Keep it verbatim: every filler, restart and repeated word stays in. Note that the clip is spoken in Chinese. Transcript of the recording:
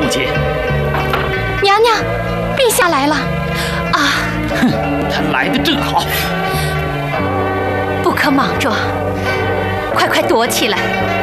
姐。 娘娘，陛下来了。啊！ 哼，他来的正好。 不可莽撞，快快躲起来。